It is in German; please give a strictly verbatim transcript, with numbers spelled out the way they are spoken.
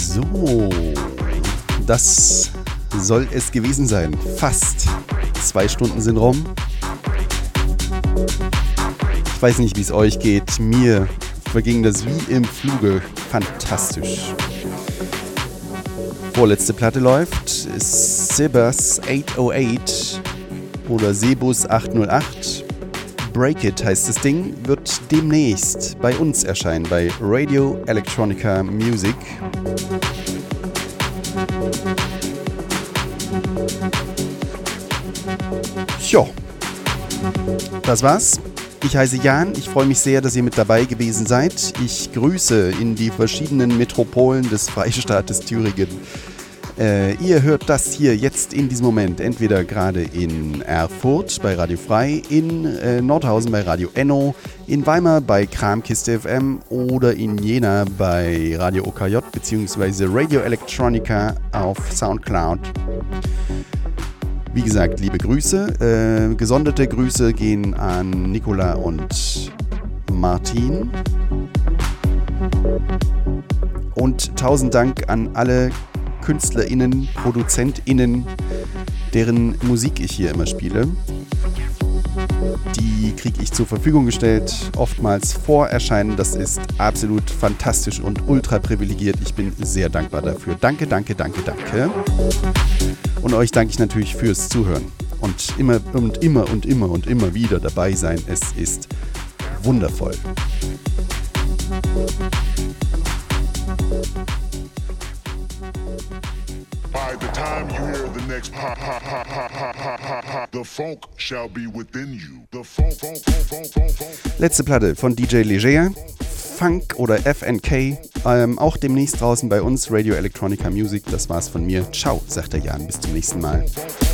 So, das soll es gewesen sein. Fast zwei Stunden sind rum. Ich weiß nicht, wie es euch geht. Mir verging das wie im Fluge. Fantastisch. Vorletzte Platte läuft. Sebas achthundertacht oder Sebus achthundertacht. Break It heißt das Ding, wird demnächst bei uns erscheinen, bei Radio Electronica Music. Jo, das war's. Ich heiße Jan, ich freue mich sehr, dass ihr mit dabei gewesen seid. Ich grüße in die verschiedenen Metropolen des Freistaates Thüringen. Äh, ihr hört das hier jetzt in diesem Moment entweder gerade in Erfurt bei Radio Frei, in äh, Nordhausen bei Radio Enno, in Weimar bei Kramkiste F M oder in Jena bei Radio O K J bzw. Radio Electronica auf Soundcloud. Wie gesagt, liebe Grüße. Äh, gesonderte Grüße gehen an Nicola und Martin. Und tausend Dank an alle KünstlerInnen, ProduzentInnen, deren Musik ich hier immer spiele. Die kriege ich zur Verfügung gestellt, oftmals vor Erscheinen. Das ist absolut fantastisch und ultra privilegiert. Ich bin sehr dankbar dafür. Danke, danke, danke, danke. Und euch danke ich natürlich fürs Zuhören. Und immer und immer und immer und immer wieder dabei sein. Es ist wundervoll. By the time you hear the next pop, pop, pop, pop, pop, pop, pop, pop, the funk shall be within you. The funk, funk, funk, funk, funk, funk. Letzte Platte von D J Leger, Funk oder F N K, ähm, auch demnächst draußen bei uns, Radio Electronica Music. Das war's von mir. Ciao, sagt der Jan, bis zum nächsten Mal.